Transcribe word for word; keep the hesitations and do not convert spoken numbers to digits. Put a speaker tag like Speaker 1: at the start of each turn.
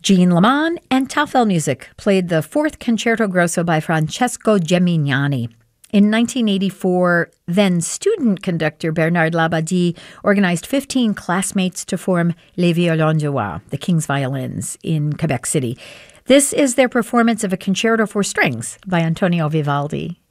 Speaker 1: Jean Leman and Taffel Music played the fourth Concerto Grosso by Francesco Gemignani. In nineteen eighty-four, then student conductor Bernard Labadie organized fifteen classmates to form Les Violons du Roi, the King's Violins, in Quebec City. This is their performance of a concerto for strings by Antonio Vivaldi.